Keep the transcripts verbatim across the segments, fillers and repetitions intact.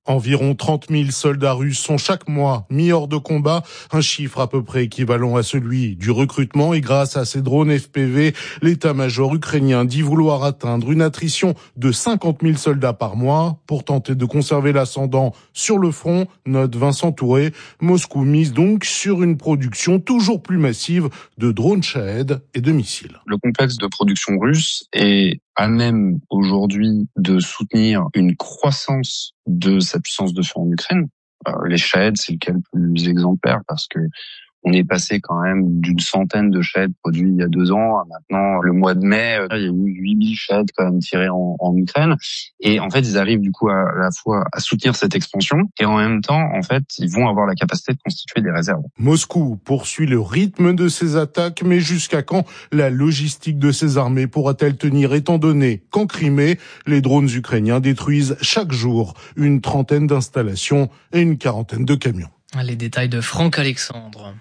Environ trente mille soldats russes sont chaque mois mis hors de combat, un chiffre à peu près équivalent à celui du recrutement. Et grâce à ces drones F P V, l'état-major ukrainien dit vouloir atteindre une attrition de cinquante mille soldats par mois pour tenter de conserver l'ascendant sur le front, note Vincent Touré. Moscou mise donc sur une production toujours plus massive de drones Shahed et de missiles. Le complexe de production russe est à même aujourd'hui de soutenir une croissance de sa puissance de feu en Ukraine. Euh, les Shahed, c'est le cas le plus exemplaire parce que on est passé quand même d'une centaine de Shahed produits il y a deux ans à maintenant, le mois de mai, il y a eu huit mille Shahed quand même tirés en, en Ukraine. Et en fait, ils arrivent du coup à, à la fois à soutenir cette expansion et en même temps, en fait, ils vont avoir la capacité de constituer des réserves. Moscou poursuit le rythme de ses attaques, mais jusqu'à quand la logistique de ses armées pourra-t-elle tenir étant donné qu'en Crimée, les drones ukrainiens détruisent chaque jour une trentaine d'installations et une quarantaine de camions. Les détails de Franck Alexandre.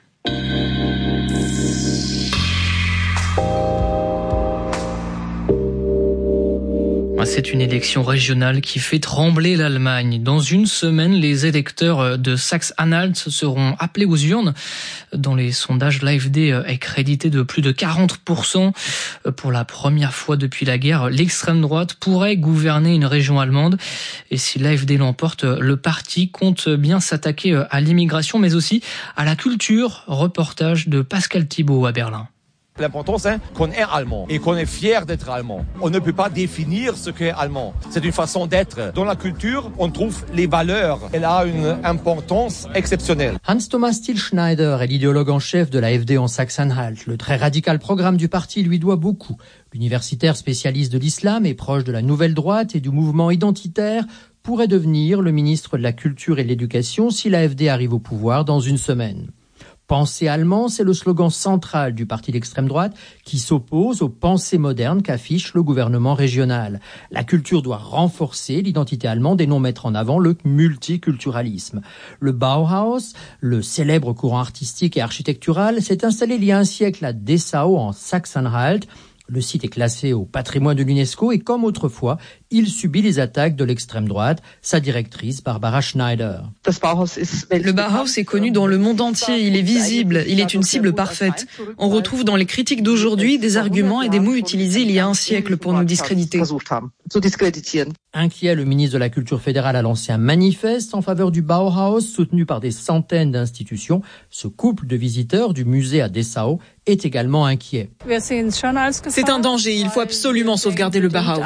C'est une élection régionale qui fait trembler l'Allemagne. Dans une semaine, les électeurs de Saxe-Anhalt seront appelés aux urnes. Dans les sondages, l'A F D est crédité de plus de quarante pour cent. Pour la première fois depuis la guerre, l'extrême droite pourrait gouverner une région allemande. Et si l'A F D l'emporte, le parti compte bien s'attaquer à l'immigration, mais aussi à la culture. Reportage de Pascal Thibault à Berlin. L'important, c'est qu'on est allemand et qu'on est fier d'être allemand. On ne peut pas définir ce qu'est allemand. C'est une façon d'être. Dans la culture, on trouve les valeurs. Elle a une importance exceptionnelle. Hans-Thomas Tilschneider est l'idéologue en chef de l'A F D en Saxe-Anhalt. Le très radical programme du parti lui doit beaucoup. L'universitaire spécialiste de l'islam et proche de la nouvelle droite et du mouvement identitaire pourrait devenir le ministre de la Culture et de l'Éducation si l'A F D arrive au pouvoir dans une semaine. Penser allemand, c'est le slogan central du parti d'extrême droite qui s'oppose aux pensées modernes qu'affiche le gouvernement régional. La culture doit renforcer l'identité allemande et non mettre en avant le multiculturalisme. Le Bauhaus, le célèbre courant artistique et architectural, s'est installé il y a un siècle à Dessau en Saxe-Anhalt. Le site est classé au patrimoine de l'UNESCO et comme autrefois, il subit les attaques de l'extrême droite. Sa directrice, Barbara Schneider. Le Bauhaus est connu dans le monde entier, il est visible, il est une cible parfaite. On retrouve dans les critiques d'aujourd'hui des arguments et des mots utilisés il y a un siècle pour nous discréditer. Inquiet, le ministre de la Culture fédérale a lancé un manifeste en faveur du Bauhaus, soutenu par des centaines d'institutions. Ce couple de visiteurs du musée à Dessau est également inquiet. C'est un danger, il faut absolument sauvegarder le Bauhaus.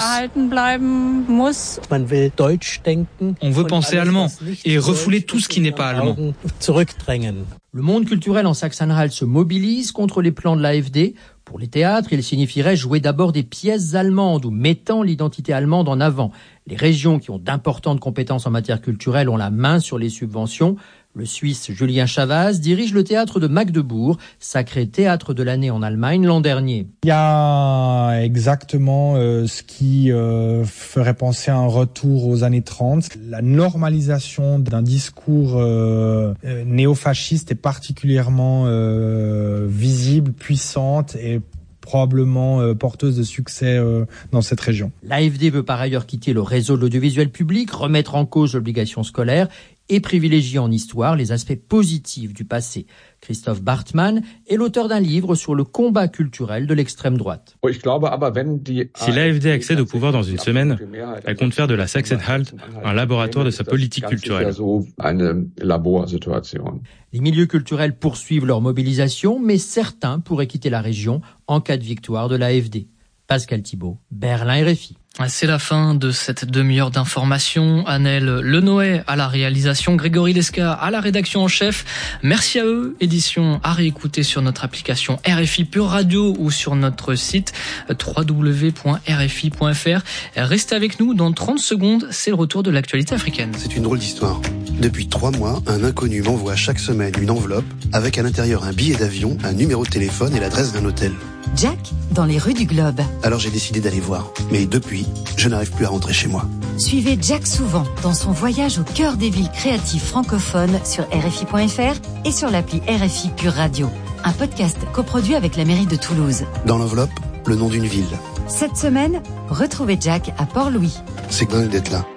On veut penser allemand et refouler tout ce qui n'est pas allemand. Le monde culturel en Saxe-Anhalt se mobilise contre les plans de l'A F D. Pour les théâtres, il signifierait jouer d'abord des pièces allemandes ou mettant l'identité allemande en avant. Les régions qui ont d'importantes compétences en matière culturelle ont la main sur les subventions. Le Suisse Julien Chavaz dirige le théâtre de Magdebourg, sacré théâtre de l'année en Allemagne l'an dernier. Il y a exactement euh, ce qui euh, ferait penser à un retour aux années trente. La normalisation d'un discours euh, euh, néofasciste est particulièrement euh, visible, puissante et probablement euh, porteuse de succès euh, dans cette région. L'A F D veut par ailleurs quitter le réseau de l'audiovisuel public, remettre en cause l'obligation scolaire et privilégier en histoire les aspects positifs du passé. Christophe Bartmann est l'auteur d'un livre sur le combat culturel de l'extrême droite. Si l'A F D accède au pouvoir dans une semaine, elle compte faire de la Saxe-Anhalt un laboratoire de sa politique culturelle. Les milieux culturels poursuivent leur mobilisation, mais certains pourraient quitter la région en cas de victoire de l'A F D. Pascal Thibault, Berlin R F I. C'est la fin de cette demi-heure d'information. Annelle Lenoé à la réalisation, Grégory Lesca à la rédaction en chef. Merci à eux. Édition à réécouter sur notre application R F I Pure Radio ou sur notre site w w w point r f i point f r. Restez avec nous dans trente secondes. C'est le retour de l'actualité africaine. C'est une drôle d'histoire. Depuis trois mois, un inconnu m'envoie chaque semaine une enveloppe avec à l'intérieur un billet d'avion, un numéro de téléphone et l'adresse d'un hôtel. Jack, dans les rues du Globe. Alors j'ai décidé d'aller voir. Mais depuis, je n'arrive plus à rentrer chez moi. Suivez Jack souvent dans son voyage au cœur des villes créatives francophones sur r f i point f r et sur l'appli R F I Pure Radio. Un podcast coproduit avec la mairie de Toulouse. Dans l'enveloppe, le nom d'une ville. Cette semaine, retrouvez Jack à Port-Louis. C'est dingue d'être là.